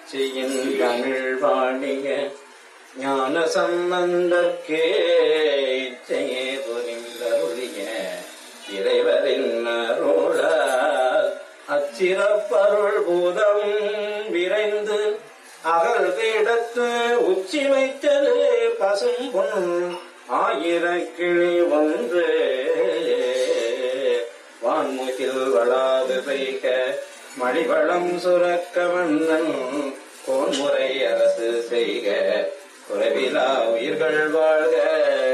செய்யின் தமிழ் வாணிய ஞான சம்பந்தற்கே இச்சையே புரிந்தருளிய இறைவரின் அருளால் அச்சிறப்பருள் பூதம் விரைந்து அகல் தேடத்து உச்சி வைத்தது பசும் பொன் ஆயிரக்கிளி ஒன்று வான்முகில் வளாது பெய்க மணிவளம் சுரக்க மன்னன் கோன்முறை அரசு செய்க குறைவிலா உயிர்கள் வாழ்க.